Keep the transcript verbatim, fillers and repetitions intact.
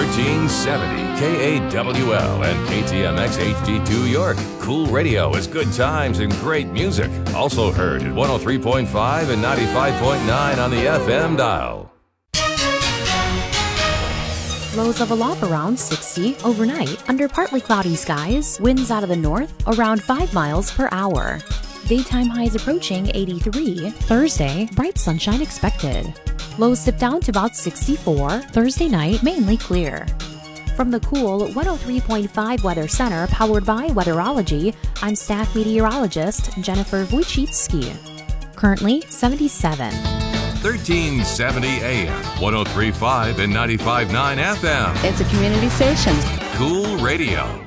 thirteen seventy K A W L and K T M X H D two York. Cool radio is good times and great music. Also heard at one oh three point five and ninety-five point nine on the F M dial. Lows of aloft around sixty overnight under partly cloudy skies. Winds out of the north around five miles per hour. Daytime highs approaching eighty-three. Thursday, bright sunshine expected. Lows dip down to about sixty-four. Thursday night, mainly clear. From the cool one oh three point five Weather Center, powered by Weatherology, I'm staff meteorologist Jennifer Wojcicki. Currently seventy-seven. thirteen seventy A M, one oh three point five and ninety-five point nine F M. It's a community station. Cool radio.